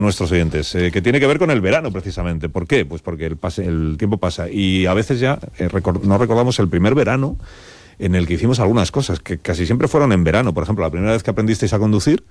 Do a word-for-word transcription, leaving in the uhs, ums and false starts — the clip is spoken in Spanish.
nuestros oyentes, eh, que tiene que ver con el verano precisamente. ¿Por qué? Pues porque el, pase, el tiempo pasa y a veces ya eh, record, no recordamos el primer verano en el que hicimos algunas cosas, que casi siempre fueron en verano. Por ejemplo, la primera vez que aprendisteis a conducir,